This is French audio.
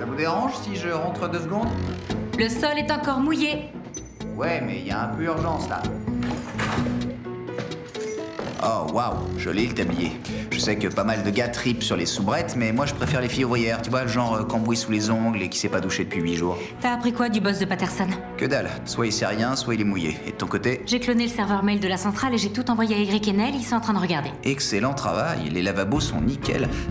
Ça vous dérange si je rentre 2 secondes? Le sol est encore mouillé. Ouais, mais il y a un peu urgence là. Oh waouh, joli le tablier. Je sais que pas mal de gars tripent sur les soubrettes, mais moi je préfère les filles ouvrières, tu vois, le genre cambouis sous les ongles et qui s'est pas douché depuis 8 jours. T'as appris quoi du boss de Patterson? Que dalle, soit il sait rien, soit il est mouillé. Et de ton côté? J'ai cloné le serveur mail de la centrale et j'ai tout envoyé à Eric et Nell, ils sont en train de regarder. Excellent travail, les lavabos sont nickel.